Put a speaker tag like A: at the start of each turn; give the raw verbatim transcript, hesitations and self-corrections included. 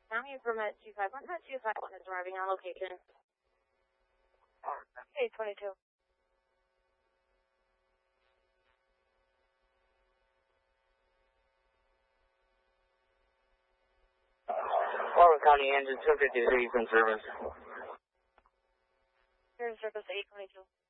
A: County permit two five one, two five one is arriving on location. eight twenty-two.
B: Florida County Engine two fifty-three in service.
A: Here in service eight twenty-two.